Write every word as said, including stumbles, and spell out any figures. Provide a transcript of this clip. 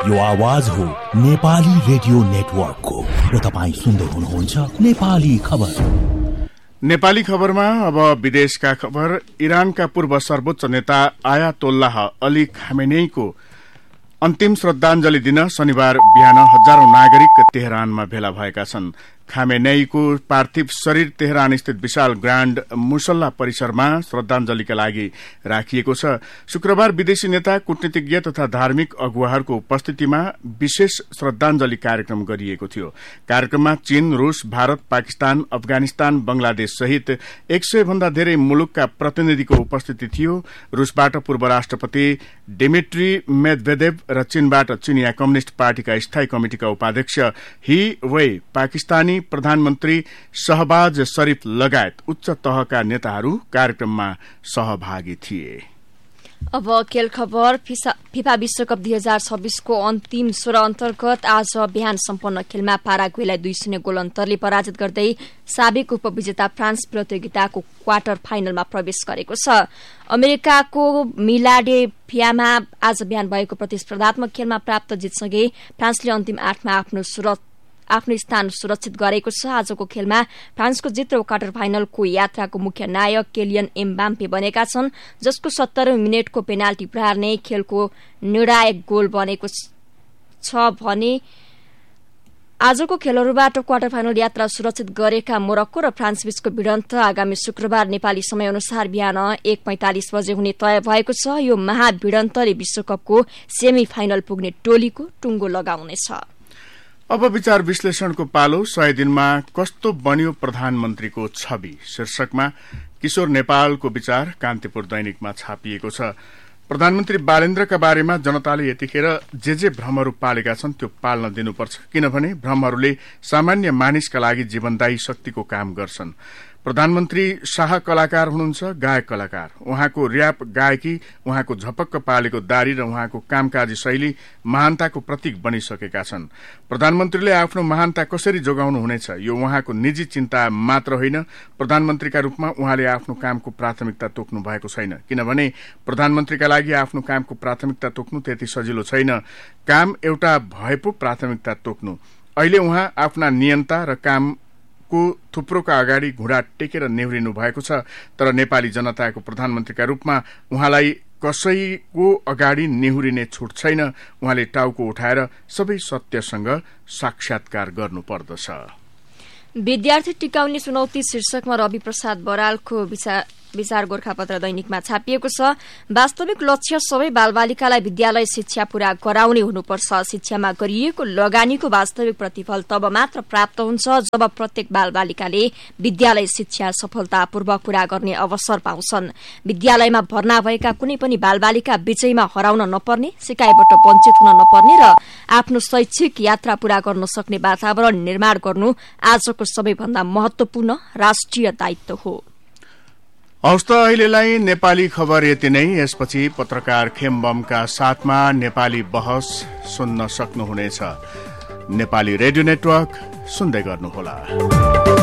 यो आवाज हो नेपाली रेडियो नेटवर्कको र तपाईँ सुन्दै हुनुहुन्छ नेपाली खबर। नेपाली खबरमा अब विदेशका खबर। इरानका पूर्व सर्वोच्च नेता आयातोल्लाह अली खामेनेईको अन्तिम श्रद्धाञ्जली दिन शनिबार बिहान हजारौं नागरिक तेहरानमा भेला भएका छन्। खामेनेईको पार्थिव शरीर तेहरान स्थित विशाल ग्राण्ड मुसल्ला परिसरमा श्रद्धाञ्जलीका लागि राखिएको छ। शुक्रबार विदेशी नेता, कूटनीतिज्ञ तथा धार्मिक अगुवाहरूको उपस्थितिमा विशेष श्रद्धाञ्जली कार्यक्रम गरिएको थियो। कार्यक्रममा चीन, रूस, भारत, पाकिस्तान, अफगानिस्तान, बंगलादेश सहित एक सय भन्दा धेरै मुलुकका प्रतिनिधिको उपस्थिति थियो। रूसबाट पूर्व राष्ट्रपति डिमिट्री मेदवेदेव र चीनबाट चिनिया कम्युनिष्ट पार्टीका स्थायी कमिटिका उपाध्यक्ष ही वेई, पाकिस्तानी प्रधानमन्त्री शहबाज शरीफ लगायत उच्च तहका नेताहरू कार्यक्रममा सहभागी थिए। अब खेल खबर। फिफा विश्वकप दुई हजार छब्बीसको अन्तिम सोह्र अन्तर्गत आज बिहान सम्पन्न खेलमा पाराग्वेलाई दुई शून्य गोल अन्तरले पराजित गर्दै साबिक उपविजेता फ्रान्स प्रतियोगिताको क्वार्टर फाइनलमा प्रवेश गरेको छ। अमेरिकाको मिलाडेल्फियामा आज बिहान भएको प्रतिस्पर्धात्मक खेलमा प्राप्त जितसँगै फ्रान्सले अन्तिम आठमा आफ्नो सुरत आफ्नो स्थान सुरक्षित गरेको छ। आजको खेलमा फ्रान्सको जित र क्वार्टर फाइनलको यात्राको मुख्य नायक केलियन एम्बाम्पे बनेका छन्, जसको सत्तरौं मिनटको पेनाल्टी प्रहार नै खेलको निर्णायक गोल बनेको छ भने आजको खेलहरूबाट क्वार्टर फाइनल यात्रा सुरक्षित गरेका मोरक्को र फ्रान्स बीचको भिडन्त आगामी शुक्रबार नेपाली समय अनुसार बिहान एक पैंतालिस बजे हुने तय भएको छ। यो महाभिडन्तले विश्वकपको सेमी फाइनल पुग्ने टोलीको टुङ्गो लगाउनेछ। अब विचार विश्लेषणको पालो। सय दिनमा कस्तो बन्यो प्रधानमन्त्रीको छवि शीर्षकमा किशोर नेपालको विचार कान्तिपुर दैनिकमा छापिएको छ। प्रधानमन्त्री बालेन्द्रका बारेमा जनताले यतिखेर जे जे भ्रमहरू पालेका छन् त्यो पाल्न दिनुपर्छ, किनभने भ्रमहरूले सामान्य मानिसका लागि जीवनदायी शक्तिको काम गर्छन्। प्रधानमन्त्री शाह कलाकार हुनुहुन्छ, गायक कलाकार। उहाँको र्याप गायकी, उहाँको झपक्क पालेको दारी र उहाँको कामकाजी शैली महानताको प्रतीक बनिसकेका छन्। प्रधानमन्त्रीले आफ्नो महानता कसरी जोगाउनु हुनेछ यो उहाँको निजी चिन्ता मात्र होइन। प्रधानमन्त्रीका रूपमा उहाँले आफ्नो कामको प्राथमिकता तोक्नु भएको छैन, किनभने प्रधानमन्त्रीका लागि आफ्नो कामको प्राथमिकता तोक्नु त्यति सजिलो छैन। काम एउटा भए पो प्राथमिकता तोक्नु। अहिले उहाँ आफ्ना नियन्ता र काम को थुप्रोका अगाडि घुँडा टेकेर नेउरिनु भएको छ, तर नेपाली जनताको प्रधानमन्त्रीका रूपमा उहाँलाई कसैको अगाडि नेहुरिने छुट छैन। उहाँले टाउको उठाएर सबै सत्यसँग साक्षात्कार गर्नुपर्दछ। विद्यार्थी टिकाउने चुनौती शीर्षकमा रवि प्रसाद बरालको विचार विचार गोर्खापत्र दैनिकमा छापिएको छ। वास्तविक लक्ष्य सबै बालबालिकालाई विद्यालय शिक्षा पूरा गराउने हुनुपर्छ। शिक्षामा गरिएको लगानीको वास्तविक प्रतिफल तब मात्र प्राप्त हुन्छ जब प्रत्येक बालबालिकाले विद्यालय शिक्षा सफलतापूर्वक पूरा गर्ने अवसर पाउँछन्। विद्यालयमा भर्ना भएका कुनै पनि बालबालिका विषयमा हराउन नपर्ने, सिकाइबाट वञ्चित हुन नपर्ने र आफ्नो शैक्षिक यात्रा पूरा गर्न सक्ने वातावरण निर्माण गर्नु आजको सबैभन्दा महत्वपूर्ण राष्ट्रिय दायित्व हो। हवस् त अहिलेलाई नेपाली खबर यति नै। यसपछि पत्रकार खेमबमका साथमा नेपाली बहस सुन्न सक्नुहुनेछ। नेपाली रेडियो नेटवर्क सुन्दै गर्नुहोला।